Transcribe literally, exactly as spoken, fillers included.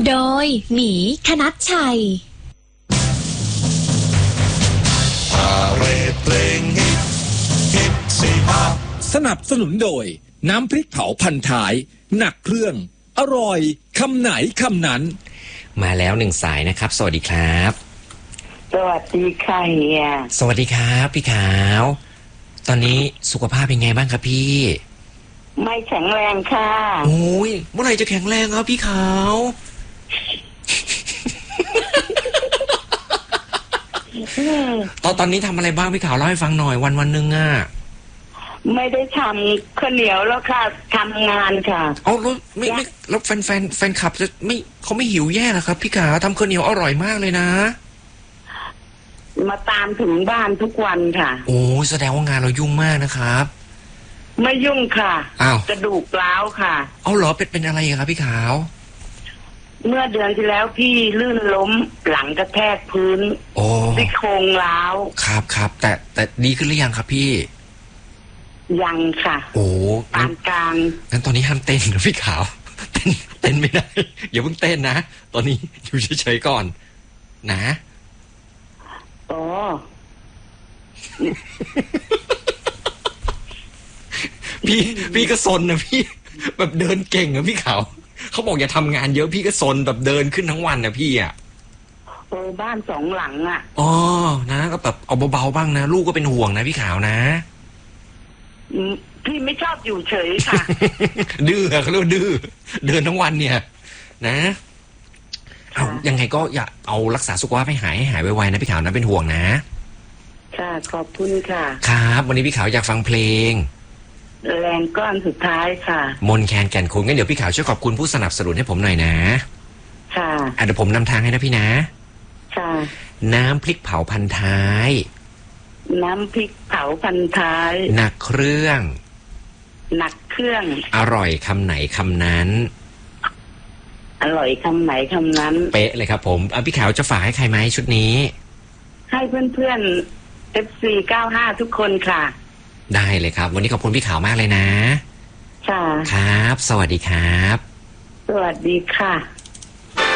โดยหมีคณัชชัยสนับสนุนโดยน้ำพริกเผาพันท้ายหนักเครื่องอร่อยคำไหนคำนั้นมาแล้วหนึ่งสายนะครับสวัสดีครับสวัสดีค่ะเฮียสวัสดีครับพี่ขาวตอนนี้สุขภาพเป็นไงบ้างครับพี่ไม่แข็งแรงค่ะโอ้ยเมื่อไหร่จะแข็งแรงครับพี่ขาวตอนตอนนี้ทำอะไรบ้างพี่ขาวเล่าให้ฟังหน่อยวันวันหนึ่งอ่ะไม่ได้ทำข้าวเหนียวแล้วค่ะทำงานค่ะเอาแล้วไม่ไม่แล้วแฟนแฟนแฟนคลับจะไม่เขาไม่หิวแย่หรอครับพี่ขาวทำข้าวเหนียวอร่อยมากเลยนะมาตามถึงบ้านทุกวันค่ะโอ้แสดงว่างานเรายุ่งมากนะครับไม่ยุ่งค่ะอ้าวกระดูกร้าวค่ะเอาเหรอเป็นเป็นอะไรครับพี่ขาวเมื่อเดือนที่แล้วพี่ลื่นล้มหลังกระแทกพื้นโอ้ซี่โครงร้าวครับครับแต่แต่ดีขึ้นหรือยังครับพี่ยังค่ะโอ้ปานกลางงั้นตอนนี้ห้ามเต้นนะพี่ขาวเต้นเต้นไม่ได้อย่าเพิ่งเต้นนะตอนนี้อยู่เฉยๆก่อนนะอ๋อพี่พี่ก็ซนนะพี่แบบเดินเก่งอะพี่ขาวเขาบอกอย่าทำงานเยอะพี่ก็ซนแบบเดินขึ้นทั้งวันนะพี่อะโอ้บ้านสองหลังอะอ๋อนะก็แบบเอาเบาๆบ้างนะลูกก็เป็นห่วงนะพี่ขาวนะพี่ไม่ชอบอยู่เฉยค่ะดื้อเขาเรียกดื้อเดินทั้งวันเนี่ยนะเอายังไงก็อย่าเอารักษาสุขภาพให้หายให้หายไวๆนะพี่ขาวนะเป็นห่วงนะค่ะขอบคุณค่ะครับวันนี้พี่ขาวอยากฟังเพลงแรงก้อนสุดท้ายค่ะมนแคนแก่นคุณงั้นเดี๋ยวพี่ขาวช่วยขอบคุณผู้สนับสนุนให้ผมหน่อยนะค่ะอ่ะเดี๋ยวผมนำทางให้นะพี่นะค่ะน้ำพริกเผาพันท้ายน้ำพริกเผาพันท้ายหนักเครื่องหนักเครื่องอร่อยคำไหนคำนั้นอร่อยคำไหนคำนั้นเป๊ะเลยครับผมอ่ะพี่ขาวจะฝากให้ใครไหมชุดนี้ให้เพื่อนๆ เอฟ ซี เก้าห้าทุกคนค่ะได้เลยครับวันนี้ขอบคุณพี่ขาวมากเลยนะค่ะครับสวัสดีครับสวัสดีค่ะ